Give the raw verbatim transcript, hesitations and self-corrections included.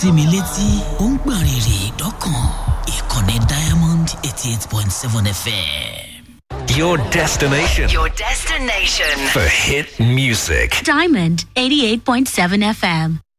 tìmí létí ó ń gbọ̀n rìrì dọ́kàn ìkànnì Diamond eighty eight point seven F M. Your destination. Your destination For hit music. Diamond eighty-eight point seven F M.